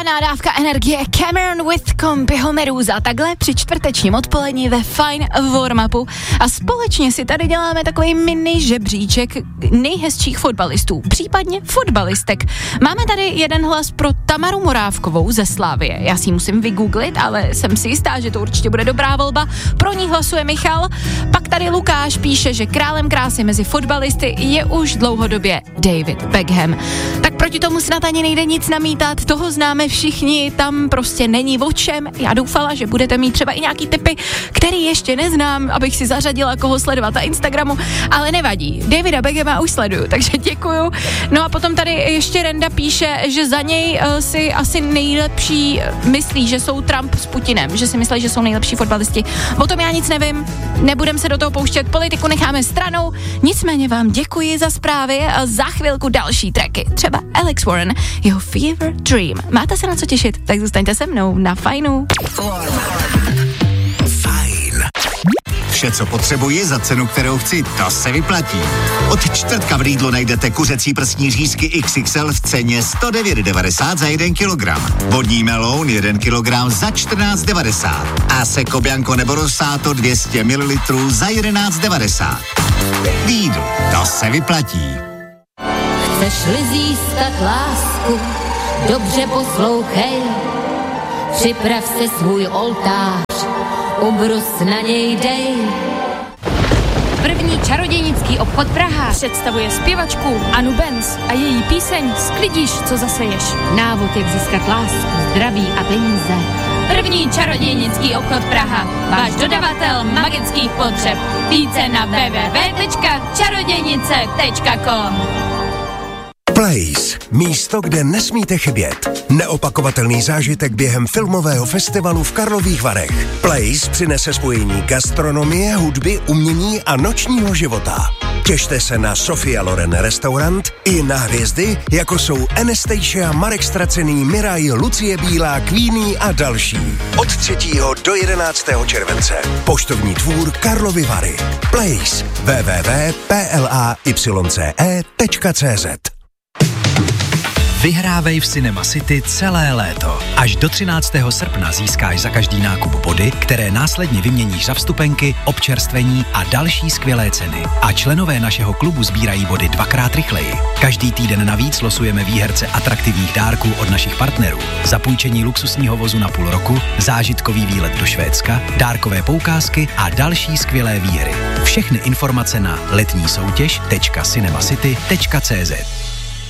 Nádávka energie Cameron with Compiho Meduza, takhle při čtvrtečním odpolední ve Fine warm-upu a společně si tady děláme takový mini žebříček nejhezčích fotbalistů, případně fotbalistek. Máme tady jeden hlas pro Tamaru Morávkovou ze Slavie, já si ji musím vygooglit, ale jsem si jistá, že to určitě bude dobrá volba, pro ní hlasuje Michal. Pak tady Lukáš píše, že králem krásy mezi fotbalisty je už dlouhodobě David Beckham. Tak proti tomu snad ani nejde nic namítat, toho známe všichni, tam prostě není o čem. Já doufala, že budete mít třeba i nějaký tipy, který ještě neznám, abych si zařadila, koho sledovat na Instagramu, ale nevadí. Davida Beckhama už sleduju, takže děkuju. No a potom tady ještě Renda píše, že za něj si asi nejlepší myslí, že jsou Trump s Putinem, že si myslí, že jsou nejlepší fotbalisti. O tom já nic nevím, nebudem se do toho pouštět, politiku necháme stranou, nicméně vám děkuji za zprávy a za chvilku další tracky, třeba Alex Warren, jeho Fever Dream. Máte se na co těšit, tak zůstaňte se mnou na Fajnu. Fajn. Vše, co potřebuji za cenu, kterou chci, to se vyplatí. Od čtvrtka v Lidlu najdete kuřecí prsní řízky XXL v ceně 109,90 za 1 kilogram. Vodní meloun 1 kilogram za 14,90. A Seco Bianco nebo Rosato 200 ml za 11,90. Lidl, to se vyplatí. Chceš-li získat lásku, dobře poslouchej, připrav se svůj oltář, ubrus na něj dej. První čarodějnický obchod Praha představuje zpěvačku Anu Benz a její píseň Sklidíš, co zaseješ. Návod, jak získat lásku, zdraví a peníze. První čarodějnický obchod Praha. Váš dodavatel magických potřeb. Více na www.čarodějnice.com. Place. Místo, kde nesmíte chybět. Neopakovatelný zážitek během filmového festivalu v Karlových Varech. Place přinese spojení gastronomie, hudby, umění a nočního života. Těšte se na Sofia Loren restaurant i na hvězdy, jako jsou Anastasia, Marek Stracený, Miraj, Lucie Bílá, Queenie a další. Od 3. do 11. července. Poštovní dvůr Karlovy Vary. Place. www.playce.cz. Vyhrávej v Cinema City celé léto. Až do 13. srpna získáš za každý nákup body, které následně vyměníš za vstupenky, občerstvení a další skvělé ceny. A členové našeho klubu sbírají body 2x rychleji. Každý týden navíc losujeme výherce atraktivních dárků od našich partnerů. Zapůjčení luxusního vozu na půl roku, zážitkový výlet do Švédska, dárkové poukázky a další skvělé výhry. Všechny informace na letnísoutěž.cinemacity.cz.